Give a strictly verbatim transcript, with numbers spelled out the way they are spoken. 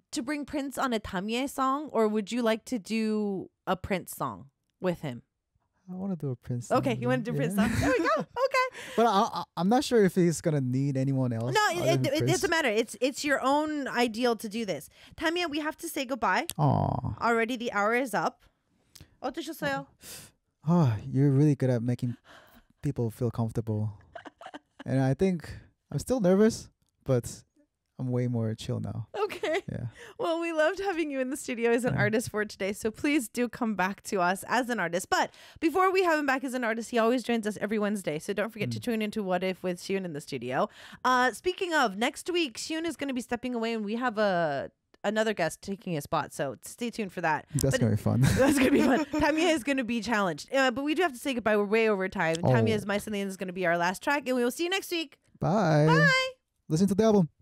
to bring Prince on a Tamie song, or would you like to do a Prince song with him? I want to do a Prince song. Okay, you want to do yeah. Prince song? There we go. Okay. But I, I, I'm not sure if he's gonna need anyone else. No, other it, than it, it Chris. doesn't matter. It's it's your own ideal to do this. Tamia, we have to say goodbye. Aw. Already the hour is up. 어떠셨어요? Oh, you're really good at making people feel comfortable. And I think I'm still nervous, but I'm way more chill now. Okay. Yeah. Well, we loved having you in the studio as an Yeah. artist for today. So please do come back to us as an artist. But before we have him back as an artist, he always joins us every Wednesday. So don't forget to tune into What If with Xion in the studio. Uh, speaking of, next week, Xion is going to be stepping away and we have a another guest taking his spot. So stay tuned for that. That's But gonna be fun. That's going to be fun. Tamia is going to be challenged. Uh, but we do have to say goodbye. We're way over time. Oh. Tamia's My Something is going to be our last track. And we will see you next week. Bye. Bye. Listen to the album.